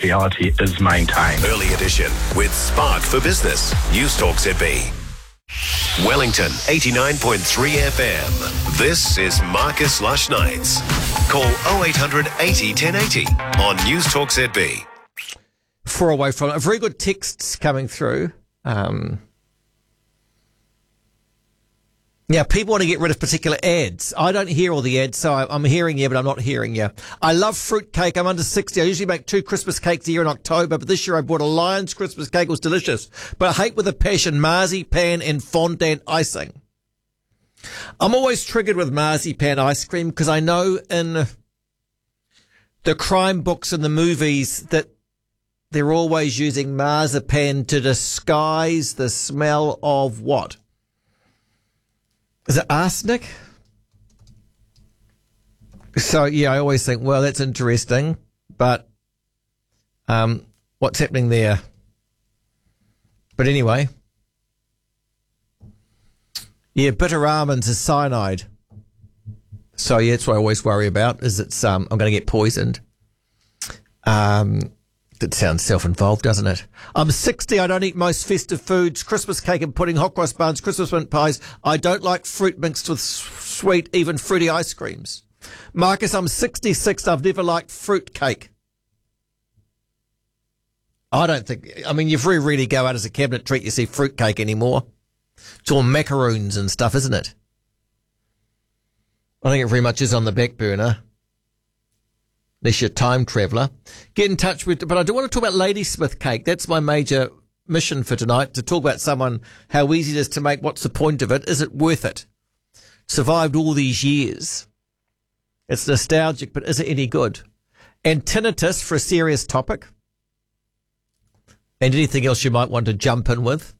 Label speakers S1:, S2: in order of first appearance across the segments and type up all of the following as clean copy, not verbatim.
S1: confidentiality is maintained.
S2: Early edition with Spark for Business. News Talk ZB. Wellington 89.3 FM. This is Marcus Lush Nights. Call 0800 80 1080 on News Talk ZB.
S3: Far away from a very good texts coming through. Yeah, people want to get rid of particular ads. I don't hear all the ads, so I'm hearing you, but I'm not hearing you. I love fruitcake. I'm under 60. I usually make 2 Christmas cakes a year in October, but this year I bought a Lion's Christmas cake. It was delicious. But I hate with a passion marzipan and fondant icing. I'm always triggered with marzipan ice cream because I know in the crime books and the movies that they're always using marzipan to disguise the smell of what? Is it arsenic? So, yeah, I always think, well, that's interesting, but what's happening there? But anyway, yeah, bitter almonds is cyanide. So, yeah, that's what I always worry about, is it's I'm going to get poisoned. That sounds self-involved, doesn't it? I'm 60. I don't eat most festive foods. Christmas cake and pudding, hot cross buns, Christmas mint pies. I don't like fruit mixed with sweet, even fruity ice creams. Marcus, I'm 66. I've never liked fruit cake. I don't think... I mean, you very rarely go out as a cabinet treat, you see fruit cake anymore. It's all macaroons and stuff, isn't it? I think it very much is on the back burner. Unless you're a time traveller. Get in touch with... But I do want to talk about Ladysmith cake. That's my major mission for tonight, to talk about someone, how easy it is to make. What's the point of it? Is it worth it? Survived all these years. It's nostalgic, but is it any good? And tinnitus for a serious topic. And anything else you might want to jump in with.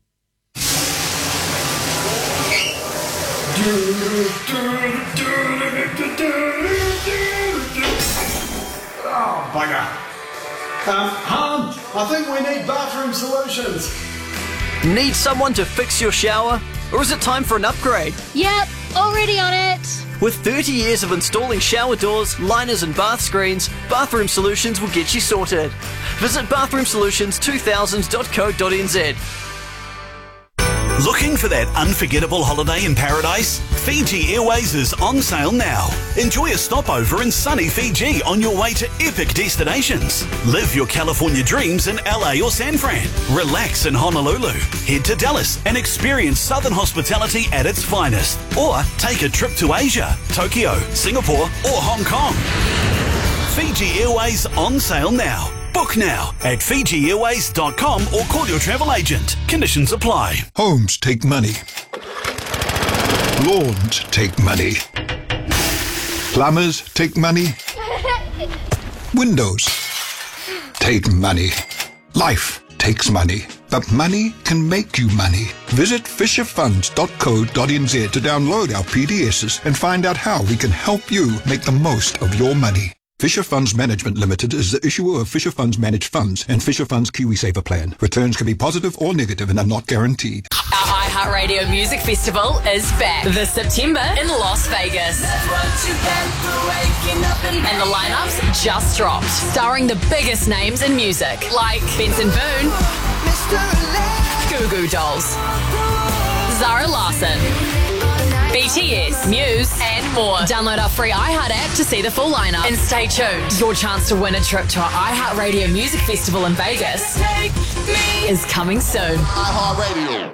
S4: Oh, bugger. Hon, I think we need bathroom solutions.
S5: Need someone to fix your shower? Or is it time for an upgrade?
S6: Yep, already on it.
S5: With 30 years of installing shower doors, liners and bath screens, Bathroom Solutions will get you sorted. Visit bathroomsolutions2000.co.nz.
S7: Looking for that unforgettable holiday in paradise? Fiji Airways is on sale now. Enjoy a stopover in sunny Fiji on your way to epic destinations. Live your California dreams in LA or San Fran. Relax in Honolulu. Head to Dallas and experience Southern hospitality at its finest. Or take a trip to Asia, Tokyo, Singapore or Hong Kong. Fiji Airways on sale now. Book now at FijiAirways.com or call your travel agent. Conditions apply.
S8: Homes take money. Lawns take money. Plumbers take money. Windows take money. Life takes money. But money can make you money. Visit fisherfunds.co.nz to download our PDSs and find out how we can help you make the most of your money. Fisher Funds Management Limited is the issuer of Fisher Funds Managed Funds and Fisher Funds KiwiSaver Plan. Returns can be positive or negative and are not guaranteed.
S9: Our iHeartRadio Music Festival is back this September in Las Vegas. And the lineups just dropped, starring the biggest names in music, like Benson Boone, Goo Goo Dolls, Zara Larsson, BTS, Muse, and more. Download our free iHeart app to see the full lineup. And stay tuned. Your chance to win a trip to our iHeartRadio Music Festival in Vegas is coming soon.
S2: iHeartRadio.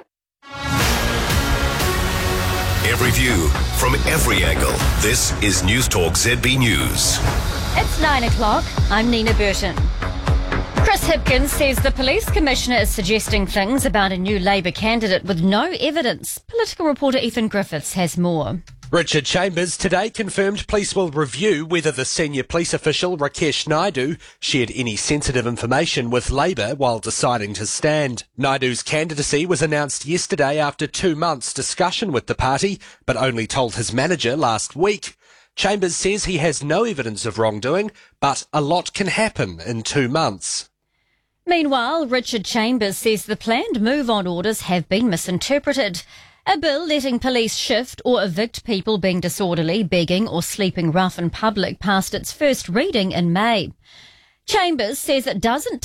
S2: Every view from every angle. This is News Talk ZB News.
S6: It's 9 o'clock. I'm Nina Burton. Chris Hipkins says the police commissioner is suggesting things about a new Labour candidate with no evidence. Political reporter Ethan Griffiths has more.
S10: Richard Chambers today confirmed police will review whether the senior police official Rakesh Naidu shared any sensitive information with Labour while deciding to stand. Naidu's candidacy was announced yesterday after 2 months' discussion with the party, but only told his manager last week. Chambers says he has no evidence of wrongdoing, but a lot can happen in 2 months.
S6: Meanwhile, Richard Chambers says the planned move-on orders have been misinterpreted. A bill letting police shift or evict people being disorderly, begging or sleeping rough in public passed its first reading in May. Chambers says it doesn't